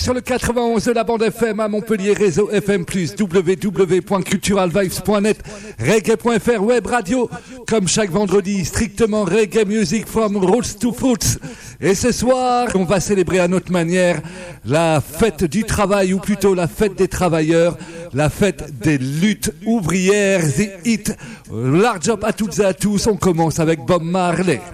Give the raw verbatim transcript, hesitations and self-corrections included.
Sur le quatre-vingt-onze de la bande F M à Montpellier, réseau F M plus, w w w point cultural vibes point net, reggae point f r, web radio, comme chaque vendredi, strictement reggae music from roots to fruits. Et ce soir, on va célébrer à notre manière la fête du travail, ou plutôt la fête des travailleurs, la fête des luttes ouvrières, the hit. Large up à toutes et à tous, on commence avec Bob Marley.